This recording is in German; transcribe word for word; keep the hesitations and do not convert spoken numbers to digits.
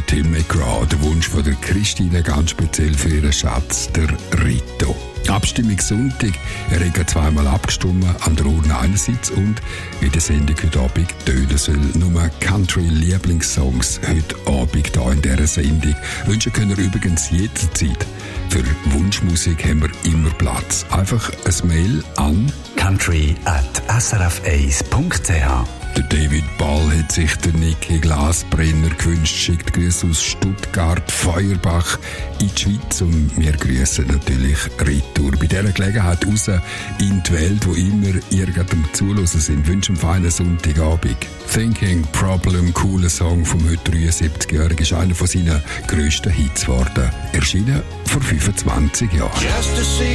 Tim McGraw, der Wunsch von der Christine, ganz speziell für ihren Schatz, der Rito. Abstimmung Sonntag, er hat zweimal abgestimmt, an der Urne einerseits und wie der Sendung heute Abend tönen soll, nur Country-Lieblingssongs heute Abend hier in dieser Sendung. Wünschen können ihr übrigens jederzeit. Für Wunschmusik haben wir immer Platz. Einfach ein Mail an country at s r f eins punkt c h. Der David Ball hat sich der Niki Glasbrenner gewünscht, schickt Grüße aus Stuttgart, Feuerbach in die Schweiz und wir grüßen natürlich Retour. Bei dieser Gelegenheit raus in die Welt, wo immer ihr gerade am Zuhören sind, wünschen einen feinen Sonntagabend. Thinking Problem, cooler Song vom heute dreiundsiebzigjährigen, ist einer von seinen grössten Hits geworden. Erschienen vor fünfundzwanzig Jahren.